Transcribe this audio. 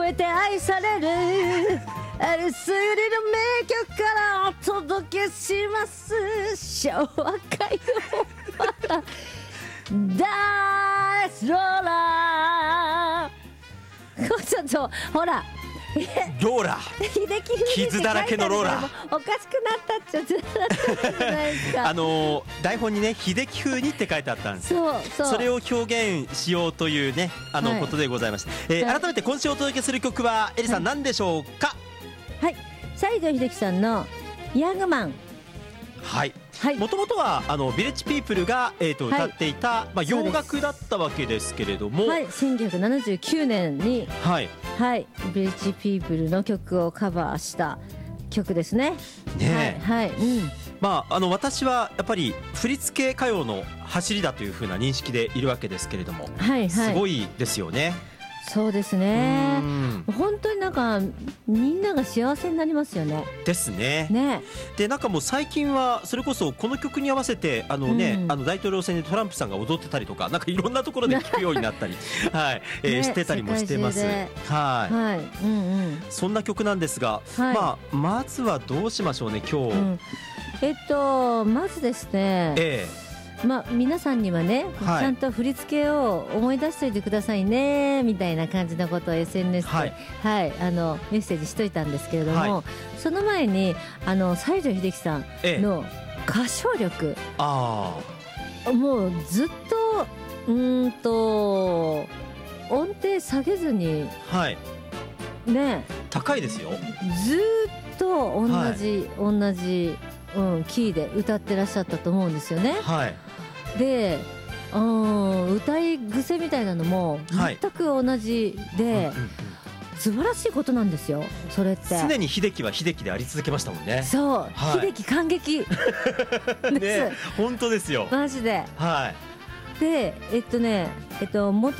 えて愛されるエルスリの名曲からお届けします。昭和歌謡バラダイスローラー。ちょっとほらローラ秀樹風に傷だらけのローラーおかしくなったっちゃじゃないですか。 台本にね秀樹風にって書いてあったんです。それを表現しようというねはいことでございました。改めて今週お届けする曲はエリさん何でしょうか。 はい、西城秀樹さんのヤングマン。 はい、 はい、 もともとはビレッジピープルが、歌っていた、洋楽だったわけですけれども、 はい、1979年に、 はいはい、ビレッジピープルの曲をカバーした曲ですね。 ねえ、 はい、 私はやっぱり振り付け歌謡の走りだというふうな認識でいるわけですけれども、 はい、 すごいですよね。 そうですね。本当になんかみんなが幸せになりますよね。 ですね。 ね。 でなんかもう最近はそれこそこの曲に合わせて大統領選でトランプさんが踊ってたりとかなんかいろんなところで聞くようになったりはい、してたりもしてます。はい、そんな曲なんですが、まずはどうしましょうね今日。 まずですね。皆さんにはね、ちゃんと振り付けを思い出しておいてくださいねみたいな感じのことを SNS で、メッセージしといたんですけれども、その前に西城秀樹さんの歌唱力、もうずっと音程下げずに、ね、 高いですよ。 ずっと同じ、キーで歌ってらっしゃったと思うんですよね。で、歌い癖みたいなのも全く同じで、素晴らしいことなんですよそれって。 常に秀樹は秀樹であり続けましたもんね。 そう、秀樹感激です。 本当ですよマジで。で